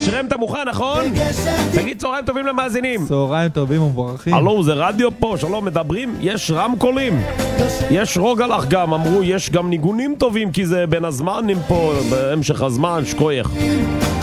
שרם, אתה מוכן, נכון? תגיד צהריים טובים למאזינים. צהריים טובים ומבורכים. הלו, זה רדיו פה, שלום, מדברים? יש רמקולים, יש רוגלח גם, אמרו, יש גם ניגונים טובים, כי זה בין הזמנים פה, בהמשך הזמן, שכוייך.